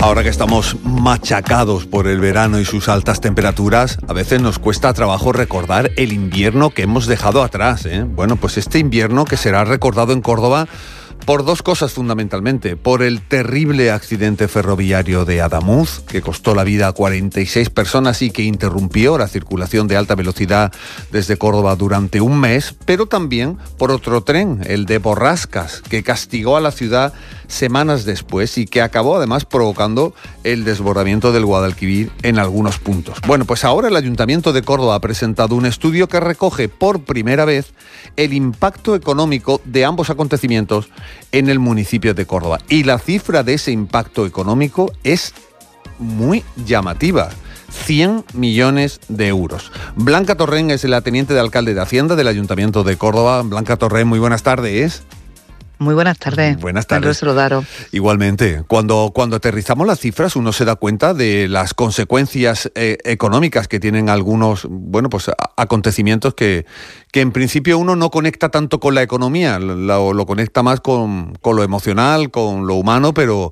Ahora que estamos machacados por el verano y sus altas temperaturas, a veces nos cuesta trabajo recordar el invierno que hemos dejado atrás, ¿eh? Bueno, pues este invierno que será recordado en Córdoba por dos cosas fundamentalmente. Por el terrible accidente ferroviario de Adamuz, que costó la vida a 46 personas y que interrumpió la circulación de alta velocidad desde Córdoba durante un mes, pero también por otro tren, el de Borrascas, que castigó a la ciudad semanas después y que acabó además provocando el desbordamiento del Guadalquivir en algunos puntos. Bueno, pues ahora el Ayuntamiento de Córdoba ha presentado un estudio que recoge por primera vez el impacto económico de ambos acontecimientos en el municipio de Córdoba. Y la cifra de ese impacto económico es muy llamativa. 100 millones de euros. Blanca Torrent es la teniente de alcalde de Hacienda del Ayuntamiento de Córdoba. Blanca Torrent, muy buenas tardes. Muy buenas tardes. Buenas tardes. Saludaros. Igualmente. Cuando aterrizamos las cifras, uno se da cuenta de las consecuencias económicas que tienen algunos, bueno, pues acontecimientos que en principio uno no conecta tanto con la economía, lo conecta más con lo emocional, con lo humano, pero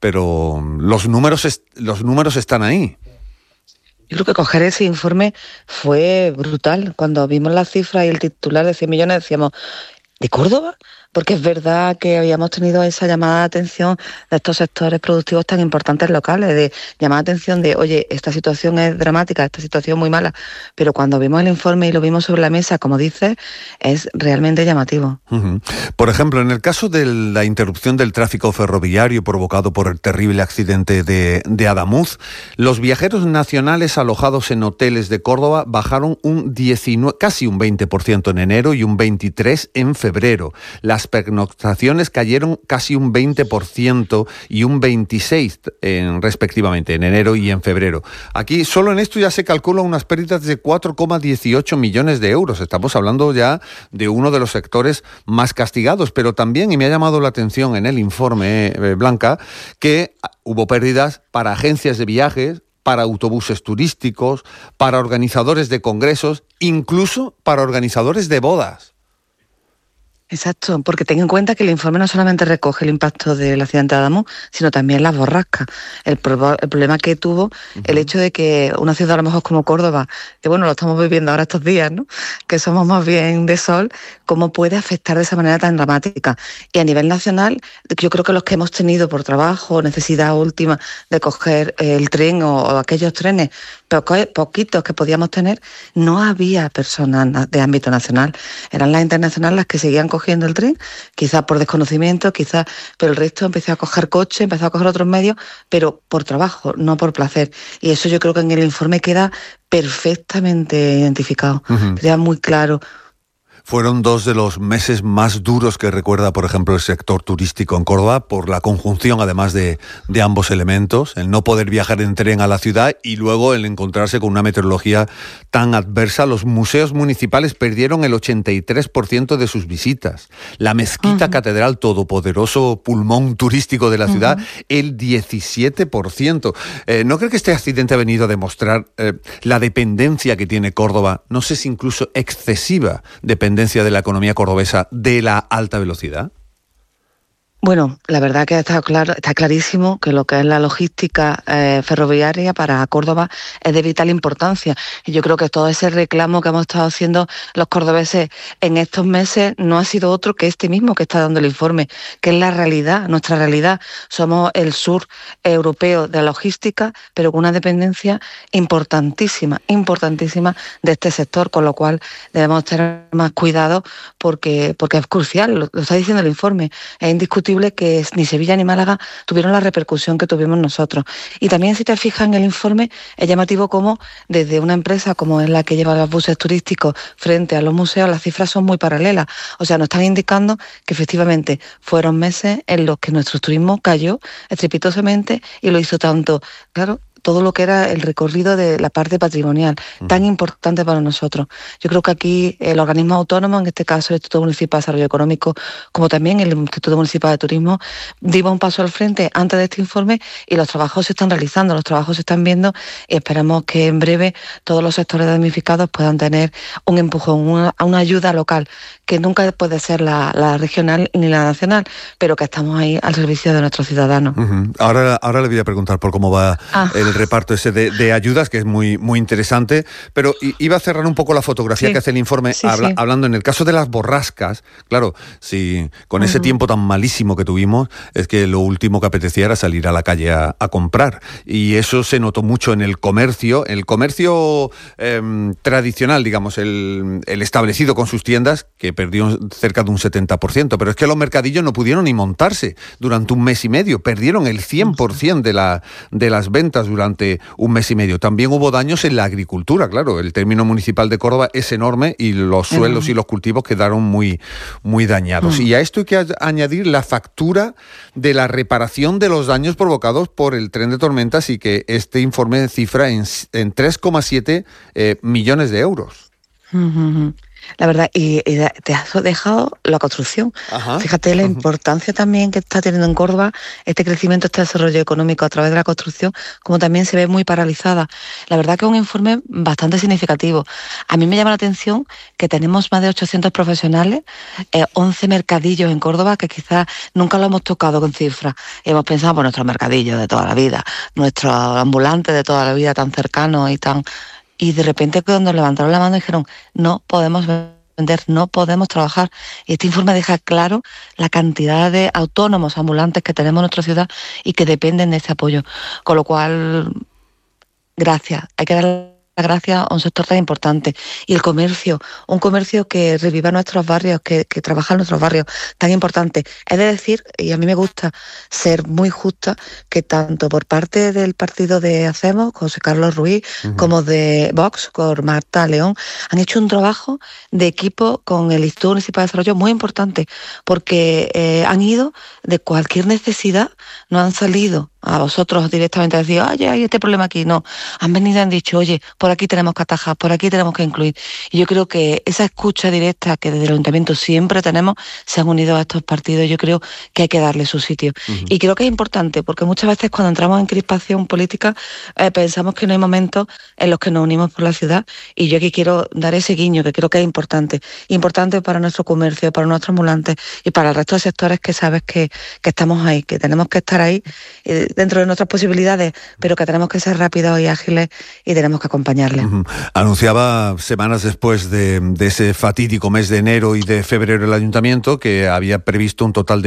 los números están ahí. Yo creo que coger ese informe fue brutal. Cuando vimos las cifras y el titular de 100 millones decíamos, ¿de Córdoba? Porque es verdad que habíamos tenido esa llamada de atención de estos sectores productivos tan importantes locales, de llamada de atención de, oye, esta situación es dramática, esta situación muy mala, pero cuando vimos el informe y lo vimos sobre la mesa, como dices, es realmente llamativo. Uh-huh. Por ejemplo, en el caso de la interrupción del tráfico ferroviario provocado por el terrible accidente de Adamuz, los viajeros nacionales alojados en hoteles de Córdoba bajaron casi un 20% en enero y un 23% en febrero. Las pernoctaciones cayeron casi un 20% y un 26% respectivamente en enero y en febrero. Aquí solo en esto ya se calculan unas pérdidas de 4,18 millones de euros. Estamos hablando ya de uno de los sectores más castigados, pero también, y me ha llamado la atención en el informe, Blanca, que hubo pérdidas para agencias de viajes, para autobuses turísticos, para organizadores de congresos, incluso para organizadores de bodas. Exacto, porque ten en cuenta que el informe no solamente recoge el impacto del accidente de Adamuz, sino también las borrascas. El problema que tuvo el hecho de que una ciudad a lo mejor como Córdoba, que bueno, lo estamos viviendo ahora estos días, ¿no?, que somos más bien de sol, cómo puede afectar de esa manera tan dramática. Y a nivel nacional, yo creo que los que hemos tenido por trabajo, necesidad última de coger el tren o aquellos trenes poquitos que podíamos tener, no había personas de ámbito nacional. Eran las internacionales las que seguían cogiendo el tren, quizás por desconocimiento, pero el resto empezó a coger coche, empezó a coger otros medios, pero por trabajo, no por placer. Y eso yo creo que en el informe queda perfectamente identificado, queda muy claro. Fueron dos de los meses más duros que recuerda, por ejemplo, el sector turístico en Córdoba, por la conjunción, además de ambos elementos, el no poder viajar en tren a la ciudad y luego el encontrarse con una meteorología tan adversa. Los museos municipales perdieron el 83% de sus visitas. La mezquita catedral, todopoderoso pulmón turístico de la ciudad, el 17%. ¿No cree que este accidente ha venido a demostrar la dependencia que tiene Córdoba, no sé si incluso excesiva dependencia de la economía cordobesa de la alta velocidad? Bueno, la verdad que está clarísimo que lo que es la logística ferroviaria para Córdoba es de vital importancia. Y yo creo que todo ese reclamo que hemos estado haciendo los cordobeses en estos meses no ha sido otro que este mismo que está dando el informe, que es la realidad, nuestra realidad. Somos el sur europeo de la logística, pero con una dependencia importantísima de este sector, con lo cual debemos tener más cuidado porque es crucial, lo está diciendo el informe, es indiscutible que ni Sevilla ni Málaga tuvieron la repercusión que tuvimos nosotros. Y también, si te fijas en el informe, es llamativo cómo desde una empresa como es la que lleva los buses turísticos frente a los museos, las cifras son muy paralelas. O sea, nos están indicando que efectivamente fueron meses en los que nuestro turismo cayó estrepitosamente y lo hizo tanto, claro, todo lo que era el recorrido de la parte patrimonial, tan importante para nosotros. Yo creo que aquí el organismo autónomo, en este caso el Instituto Municipal de Desarrollo Económico, como también el Instituto Municipal de Turismo, dimos un paso al frente antes de este informe y los trabajos se están realizando, los trabajos se están viendo y esperamos que en breve todos los sectores damnificados puedan tener un empujón, una ayuda local, que nunca puede ser la regional ni la nacional, pero que estamos ahí al servicio de nuestros ciudadanos. Ahora le voy a preguntar por cómo va el reparto ese de ayudas, que es muy, muy interesante, pero iba a cerrar un poco la fotografía que hace el informe, hablando en el caso de las borrascas. Claro, si con ese tiempo tan malísimo que tuvimos, es que lo último que apetecía era salir a la calle a comprar, y eso se notó mucho en el comercio tradicional, digamos, el establecido con sus tiendas, que perdió cerca de un 70%, pero es que los mercadillos no pudieron ni montarse durante un mes y medio, perdieron el 100% de las ventas durante un mes y medio. También hubo daños en la agricultura, claro, el término municipal de Córdoba es enorme y los suelos y los cultivos quedaron muy, muy dañados. Y a esto hay que añadir la factura de la reparación de los daños provocados por el tren de tormentas, y que este informe cifra en 3,7 millones de euros. La verdad, y te has dejado la construcción. Fíjate la importancia también que está teniendo en Córdoba este crecimiento, este desarrollo económico a través de la construcción, como también se ve muy paralizada. La verdad que es un informe bastante significativo. A mí me llama la atención que tenemos más de 800 profesionales, 11 mercadillos en Córdoba, que quizás nunca lo hemos tocado con cifras. Hemos pensado por nuestros mercadillos de toda la vida, nuestros ambulantes de toda la vida tan cercanos y tan... Y de repente cuando levantaron la mano dijeron, no podemos vender, no podemos trabajar. Y este informe deja claro la cantidad de autónomos ambulantes que tenemos en nuestra ciudad y que dependen de este apoyo. Con lo cual, gracias. Hay que dar las gracias a un sector tan importante. Y el comercio, un comercio que reviva nuestros barrios, que trabaja en nuestros barrios, tan importante. Es de decir, y a mí me gusta ser muy justa, que tanto por parte del partido de Hacemos, José Carlos Ruiz, como de Vox, con Marta León, han hecho un trabajo de equipo con el Instituto Municipal de Desarrollo muy importante, porque han ido de cualquier necesidad, no han salido a vosotros directamente a decir, oye, hay este problema aquí. No, han venido y han dicho, oye, por aquí tenemos que atajar, por aquí tenemos que incluir. Y yo creo que esa escucha directa que desde el Ayuntamiento siempre tenemos, se han unido a estos partidos. Yo creo que hay que darle su sitio. Y creo que es importante, porque muchas veces cuando entramos en crispación política, pensamos que no hay momentos en los que nos unimos por la ciudad, y yo aquí quiero dar ese guiño, que creo que es importante. Importante para nuestro comercio, para nuestros ambulantes y para el resto de sectores que sabes que estamos ahí, que tenemos que estar ahí, dentro de nuestras posibilidades, pero que tenemos que ser rápidos y ágiles y tenemos que acompañarles. Anunciaba semanas después de ese fatídico mes de enero y de febrero el Ayuntamiento que había previsto un total de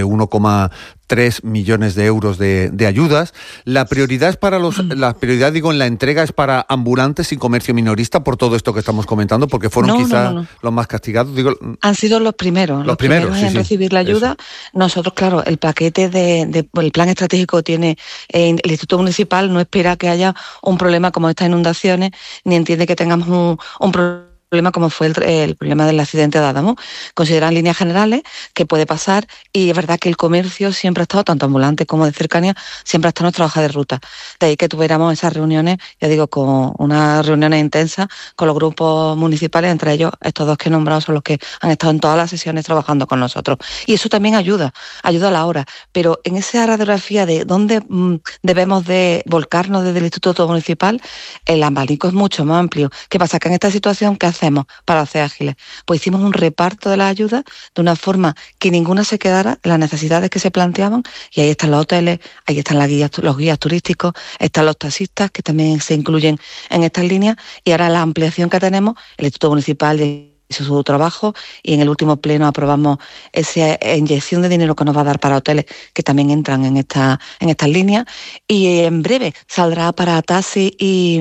1,3 millones de euros de ayudas. La prioridad es para en la entrega es para ambulantes y comercio minorista, por todo esto que estamos comentando, porque fueron no. los más castigados. Han sido los primeros en recibir la ayuda. Eso. Nosotros, claro, el paquete el plan estratégico tiene el Instituto Municipal, no espera que haya un problema como estas inundaciones, ni entiende que tengamos un problema como fue el problema del accidente de Adamo. Consideran líneas generales que puede pasar, y es verdad que el comercio siempre ha estado, tanto ambulante como de cercanía, siempre ha estado en nuestra hoja de ruta. De ahí que tuviéramos esas reuniones, ya digo, con unas reuniones intensas con los grupos municipales, entre ellos estos dos que he nombrado son los que han estado en todas las sesiones trabajando con nosotros. Y eso también ayuda a la hora. Pero en esa radiografía de dónde debemos de volcarnos desde el Instituto Municipal, el abanico es mucho más amplio. ¿Qué pasa? Que en esta situación, ¿qué hacemos para ser ágiles? Pues hicimos un reparto de las ayudas de una forma que ninguna se quedara en las necesidades que se planteaban, y ahí están los hoteles, ahí están los guías turísticos, están los taxistas que también se incluyen en estas líneas, y ahora la ampliación que tenemos, el Instituto Municipal hizo su trabajo y en el último pleno aprobamos esa inyección de dinero que nos va a dar para hoteles que también entran en estas líneas, y en breve saldrá para taxi y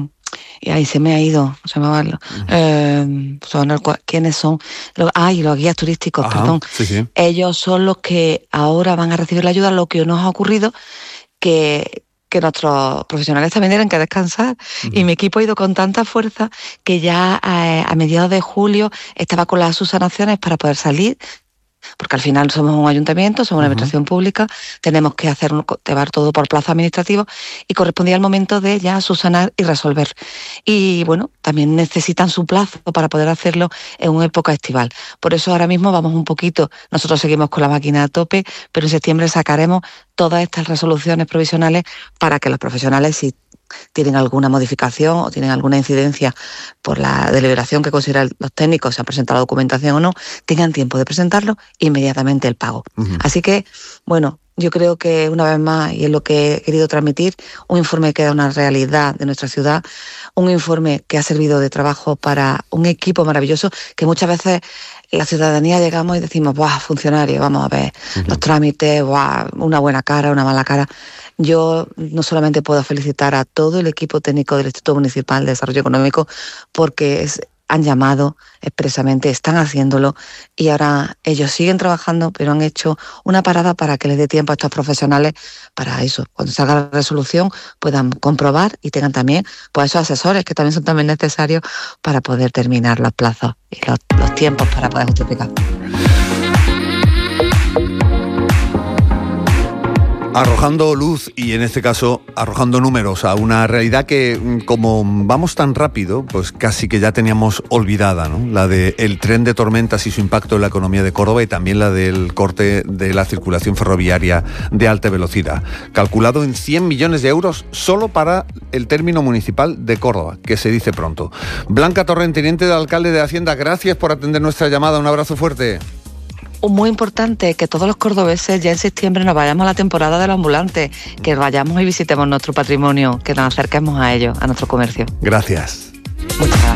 ahí se me ha ido, ¿quiénes son? Los guías turísticos, perdón. Sí. Ellos son los que ahora van a recibir la ayuda. Lo que nos ha ocurrido que nuestros profesionales también tienen que descansar, y mi equipo ha ido con tanta fuerza que ya a mediados de julio estaba con las subsanaciones para poder salir porque al final somos un ayuntamiento, somos una administración pública, tenemos que llevar todo por plazo administrativo y correspondía el momento de ya subsanar y resolver. Y bueno, también necesitan su plazo para poder hacerlo en una época estival. Por eso ahora mismo vamos un poquito, nosotros seguimos con la máquina a tope, pero en septiembre sacaremos todas estas resoluciones provisionales para que los profesionales, si tienen alguna modificación o tienen alguna incidencia por la deliberación que consideran los técnicos, se han presentado la documentación o no, tengan tiempo de presentarlo inmediatamente el pago. Así que, bueno, yo creo que una vez más, y es lo que he querido transmitir, un informe que da una realidad de nuestra ciudad, un informe que ha servido de trabajo para un equipo maravilloso que muchas veces la ciudadanía llegamos y decimos, ¡buah, funcionario, vamos a ver los trámites, ¡buah, una buena cara, una mala cara! Yo no solamente puedo felicitar a todo el equipo técnico del Instituto Municipal de Desarrollo Económico porque han llamado expresamente, están haciéndolo y ahora ellos siguen trabajando, pero han hecho una parada para que les dé tiempo a estos profesionales para eso, cuando salga la resolución puedan comprobar y tengan también pues esos asesores que también son también necesarios para poder terminar los plazos y los tiempos para poder justificar. Arrojando luz y en este caso arrojando números a una realidad que como vamos tan rápido, pues casi que ya teníamos olvidada, ¿no? La del tren de tormentas y su impacto en la economía de Córdoba y también la del corte de la circulación ferroviaria de alta velocidad. Calculado en 100 millones de euros solo para el término municipal de Córdoba, que se dice pronto. Blanca Torrent, teniente de alcalde de Hacienda, gracias por atender nuestra llamada. Un abrazo fuerte. Muy importante que todos los cordobeses ya en septiembre nos vayamos a la temporada de los ambulantes, que vayamos y visitemos nuestro patrimonio, que nos acerquemos a ello, a nuestro comercio. Gracias. Muchas gracias.